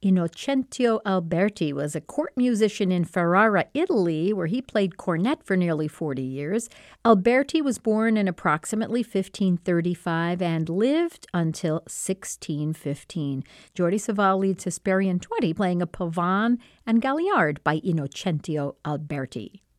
Innocentio Alberti was a court musician in Ferrara, Italy, where he played cornet for nearly 40 years. Alberti was born in approximately 1535 and lived until 1615. Jordi Savall leads Hesperian 20, playing a Pavane and Galliard by Innocentio Alberti.